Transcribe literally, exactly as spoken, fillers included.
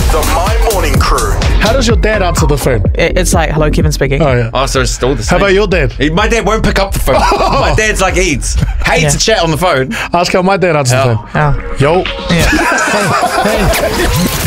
The My Morning Crew. How does your dad answer the phone? It, it's like, hello, Kevin speaking. Oh, yeah. Oh, so it's still the How same. about your dad? He- My dad won't pick up the phone. My dad's like Eads. Hates Yeah. to chat on the phone. Ask how my dad answers the Oh. phone. Oh. Yo. Yeah. Hey, hey.